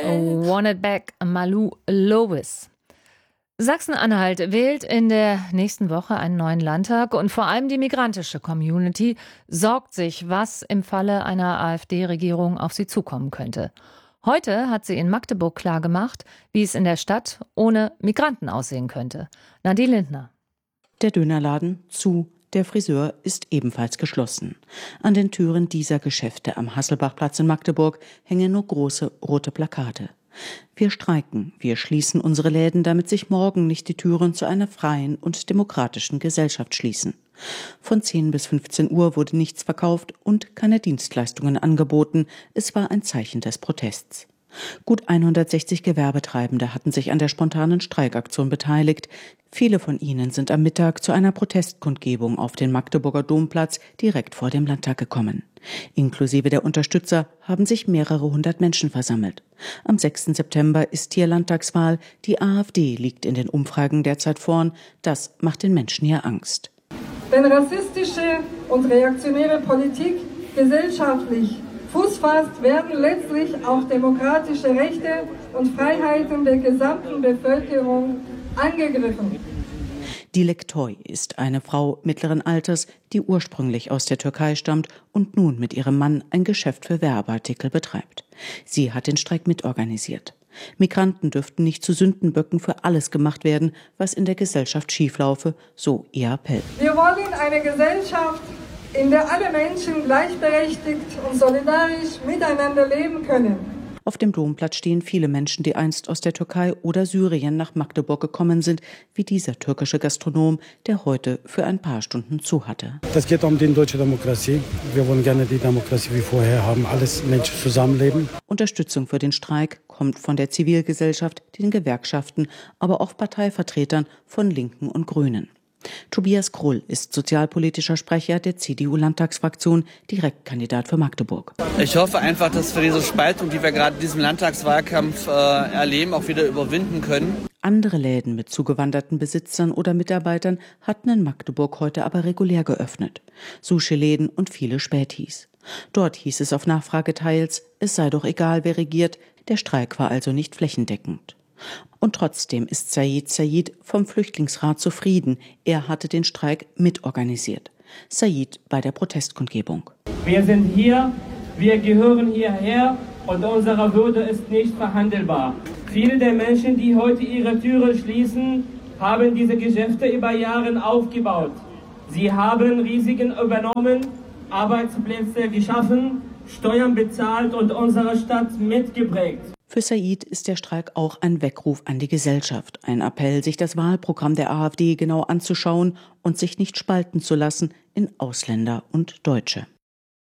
Want It Back, Malou Lewis. Sachsen-Anhalt wählt in der nächsten Woche einen neuen Landtag und vor allem die migrantische Community sorgt sich, was im Falle einer AfD-Regierung auf sie zukommen könnte. Heute hat sie in Magdeburg klargemacht, wie es in der Stadt ohne Migranten aussehen könnte. Nadine Lindner. Der Dönerladen zu, der Friseur ist ebenfalls geschlossen. An den Türen dieser Geschäfte am Hasselbachplatz in Magdeburg hängen nur große rote Plakate. Wir streiken, wir schließen unsere Läden, damit sich morgen nicht die Türen zu einer freien und demokratischen Gesellschaft schließen. Von 10 bis 15 Uhr wurde nichts verkauft und keine Dienstleistungen angeboten. Es war ein Zeichen des Protests. Gut 160 Gewerbetreibende hatten sich an der spontanen Streikaktion beteiligt. Viele von ihnen sind am Mittag zu einer Protestkundgebung auf den Magdeburger Domplatz direkt vor dem Landtag gekommen. Inklusive der Unterstützer haben sich mehrere hundert Menschen versammelt. Am 6. September ist hier Landtagswahl. Die AfD liegt in den Umfragen derzeit vorn. Das macht den Menschen hier Angst. Wenn rassistische und reaktionäre Politik gesellschaftlich Fuß fasst, werden letztlich auch demokratische Rechte und Freiheiten der gesamten Bevölkerung angegriffen. Dilek Toy ist eine Frau mittleren Alters, die ursprünglich aus der Türkei stammt und nun mit ihrem Mann ein Geschäft für Werbeartikel betreibt. Sie hat den Streik mitorganisiert. Migranten dürften nicht zu Sündenböcken für alles gemacht werden, was in der Gesellschaft schieflaufe, so ihr Appell. Wir wollen eine Gesellschaft, in der alle Menschen gleichberechtigt und solidarisch miteinander leben können. Auf dem Domplatz stehen viele Menschen, die einst aus der Türkei oder Syrien nach Magdeburg gekommen sind, wie dieser türkische Gastronom, der heute für ein paar Stunden zu hatte. Das geht um die deutsche Demokratie. Wir wollen gerne die Demokratie wie vorher haben, alles Menschen zusammenleben. Unterstützung für den Streik kommt von der Zivilgesellschaft, den Gewerkschaften, aber auch Parteivertretern von Linken und Grünen. Tobias Krull ist sozialpolitischer Sprecher der CDU-Landtagsfraktion, Direktkandidat für Magdeburg. Ich hoffe einfach, dass wir diese Spaltung, die wir gerade in diesem Landtagswahlkampf erleben, auch wieder überwinden können. Andere Läden mit zugewanderten Besitzern oder Mitarbeitern hatten in Magdeburg heute aber regulär geöffnet. Sushi-Läden und viele Spätis. Dort hieß es auf Nachfrage teils, es sei doch egal, wer regiert. Der Streik war also nicht flächendeckend. Und trotzdem ist Said vom Flüchtlingsrat zufrieden. Er hatte den Streik mitorganisiert. Said bei der Protestkundgebung. Wir sind hier, wir gehören hierher und unsere Würde ist nicht verhandelbar. Viele der Menschen, die heute ihre Türen schließen, haben diese Geschäfte über Jahre aufgebaut. Sie haben Risiken übernommen, Arbeitsplätze geschaffen, Steuern bezahlt und unsere Stadt mitgeprägt. Für Said ist der Streik auch ein Weckruf an die Gesellschaft, ein Appell, sich das Wahlprogramm der AfD genau anzuschauen und sich nicht spalten zu lassen in Ausländer und Deutsche.